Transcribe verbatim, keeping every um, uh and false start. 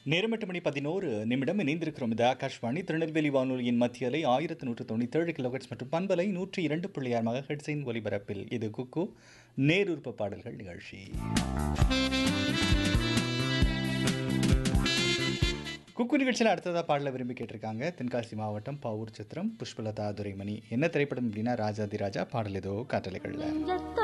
நேரம் எட்டு மணி பதினோரு நிமிடம் இணைந்திருக்கிறோம். இது ஆகாஷ்வாணி திருநெல்வேலி வானொலியின் மத்திய அலை ஆயிரத்து நூற்று தொண்ணூற்றி ஏழு கிலோஹெட்ஸ் மற்றும் பண்பலை நூற்றி இரண்டு புள்ளி ஆறு மெகாஹெட்ஸின் ஒலிபரப்பில் இது குக்கு நேருற்ப பாடல்கள் நிகழ்ச்சி. குக்கு நிகழ்ச்சியில் அடுத்ததாக பாடல விரும்பி கேட்டிருக்காங்க தென்காசி மாவட்டம் பாவூர் சித்திரம் புஷ்பலதா துரைமணி. என்ன திரைப்படம் அப்படின்னா ராஜாதி ராஜா. பாடல் ஏதோ காற்றலைகளில்